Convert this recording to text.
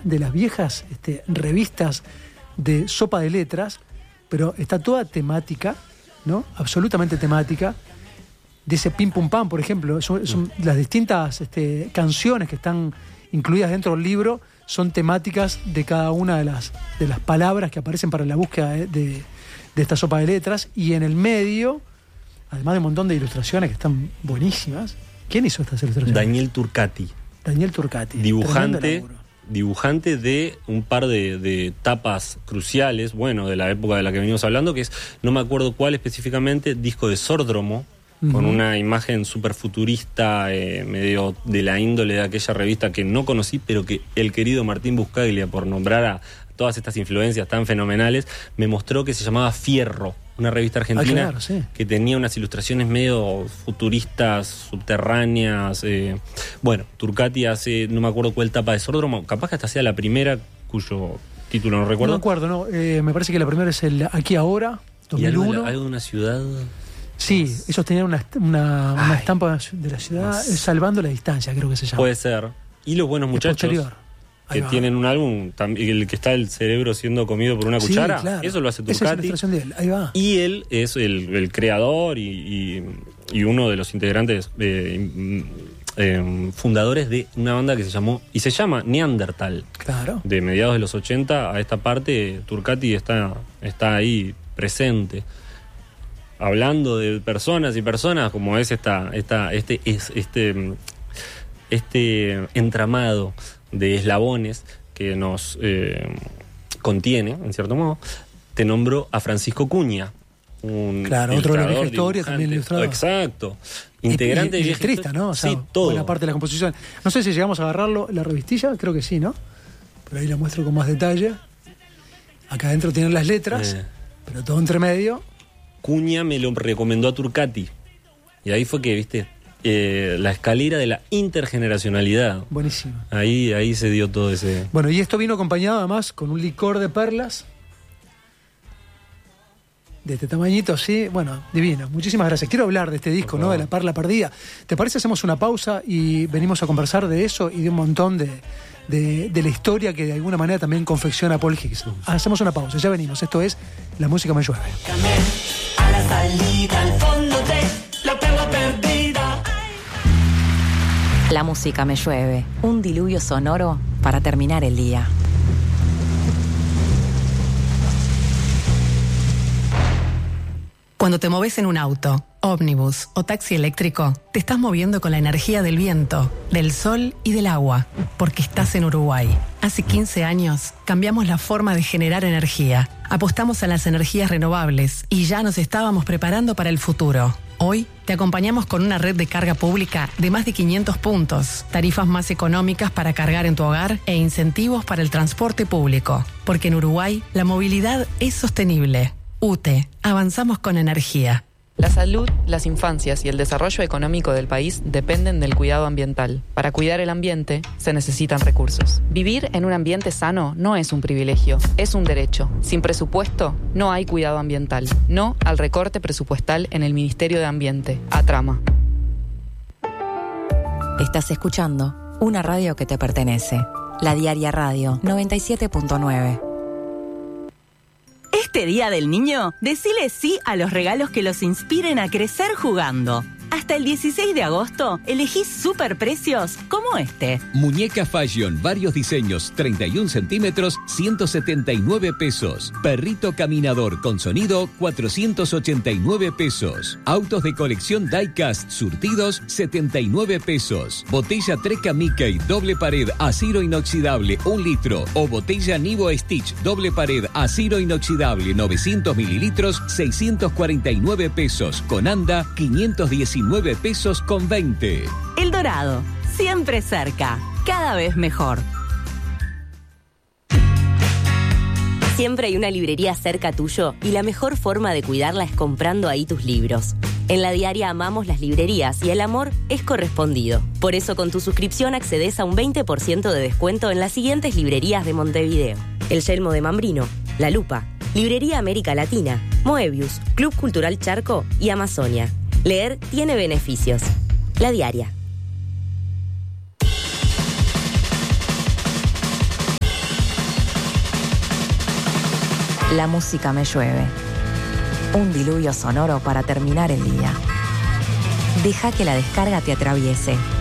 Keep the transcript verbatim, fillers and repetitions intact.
de las viejas este, revistas de sopa de letras, pero está toda temática, ¿no? Absolutamente temática. De ese pim pum pam, por ejemplo, son, son las distintas este, canciones que están incluidas dentro del libro son temáticas de cada una de las, de las palabras que aparecen para la búsqueda de, de, de esta sopa de letras. Y en el medio, además de un montón de ilustraciones que están buenísimas. ¿Quién hizo estas ilustraciones? Daniel Turcati. Daniel Turcati. Dibujante, dibujante de un par de, de tapas cruciales, bueno, de la época de la que venimos hablando, que es, no me acuerdo cuál específicamente, disco de Sordromo, con una imagen súper futurista, eh, medio de la índole de aquella revista que no conocí, pero que el querido Martín Buscaglia, por nombrar a todas estas influencias tan fenomenales, me mostró que se llamaba Fierro, una revista argentina ah, claro, sí. que tenía unas ilustraciones medio futuristas, subterráneas. Eh. Bueno, Turcati hace, no me acuerdo cuál tapa de Sordromo, capaz que hasta sea la primera, cuyo título no recuerdo. No me acuerdo, no. Eh, me parece que la primera es el Aquí Ahora, dos mil uno. ¿Y algo de, la, algo de una ciudad? Sí, ellos tenían una, una, una estampa de la ciudad, no Salvando la Distancia, creo que se llama. Puede ser. Y Los Buenos Muchachos, que va. tienen un álbum, el que está el cerebro siendo comido por una sí, cuchara, claro. Eso lo hace Turcati. Esa es la ilustración de él, ahí va. Y él es el, el creador y, y, y uno de los integrantes eh, eh, fundadores de una banda que se llamó, y se llama Neandertal. Claro. De mediados de los ochenta a esta parte, Turcati está, está ahí presente. Hablando de personas y personas, como es esta, esta, este, es, este, este entramado de eslabones que nos eh, contiene, en cierto modo, te nombro a Francisco Cuña. Un claro, otro de la historia, también ilustrador. Exacto. Integrante y, y, y de letrista, ¿no? O sea, sí, todo. Buena parte de la composición. No sé si llegamos a agarrarlo, la revistilla, creo que sí, ¿no? Pero ahí la muestro con más detalle. Acá adentro tienen las letras, eh. pero todo entre medio. Cuña me lo recomendó a Turcati. Y ahí fue que, viste, eh, la escalera de la intergeneracionalidad. Buenísimo. Ahí, ahí se dio todo ese... Bueno, y esto vino acompañado además con un licor de perlas. De este tamañito, sí. Bueno, divino. Muchísimas gracias. Quiero hablar de este disco, ¿no? De La Perla Perdida. ¿Te parece hacemos una pausa y venimos a conversar de eso y de un montón de, de, de la historia que de alguna manera también confecciona Paul Hicks? Hacemos una pausa, ya venimos. Esto es La Música Me Llueve. A la salida, al fondo de La Perla Perdida. La Música Me Llueve. Un diluvio sonoro para terminar el día. Cuando te moves en un auto, ómnibus o taxi eléctrico, te estás moviendo con la energía del viento, del sol y del agua, porque estás en Uruguay. Hace quince años cambiamos la forma de generar energía, apostamos a las energías renovables y ya nos estábamos preparando para el futuro. Hoy te acompañamos con una red de carga pública de más de quinientos puntos, tarifas más económicas para cargar en tu hogar e incentivos para el transporte público, porque en Uruguay la movilidad es sostenible. U T E, avanzamos con energía. La salud, las infancias y el desarrollo económico del país dependen del cuidado ambiental. Para cuidar el ambiente, se necesitan recursos. Vivir en un ambiente sano no es un privilegio, es un derecho. Sin presupuesto, no hay cuidado ambiental. No al recorte presupuestal en el Ministerio de Ambiente. Atrama. Estás escuchando una radio que te pertenece. La Diaria Radio noventa y siete punto nueve. Este Día del Niño, decile sí a los regalos que los inspiren a crecer jugando. Hasta el dieciséis de agosto, elegí superprecios como este. Muñeca Fashion, varios diseños, treinta y un centímetros, ciento setenta y nueve pesos. Perrito caminador con sonido, cuatrocientos ochenta y nueve pesos. Autos de colección Diecast surtidos, setenta y nueve pesos. Botella Treca Mickey, doble pared, acero inoxidable, un litro. O botella Nivo Stitch, doble pared, acero inoxidable, novecientos mililitros, seiscientos cuarenta y nueve pesos. Con anda, quinientos diecinueve pesos con veinte. El Dorado, siempre cerca, cada vez mejor. Siempre hay una librería cerca tuyo y la mejor forma de cuidarla es comprando ahí tus libros. En La Diaria amamos las librerías y el amor es correspondido. Por eso con tu suscripción accedes a un veinte por ciento de descuento en las siguientes librerías de Montevideo: El Yelmo de Mambrino, La Lupa, Librería América Latina, Moebius, Club Cultural Charco y Amazonia. Leer tiene beneficios. La Diaria. La música me llueve. Un diluvio sonoro para terminar el día. Deja que la descarga te atraviese.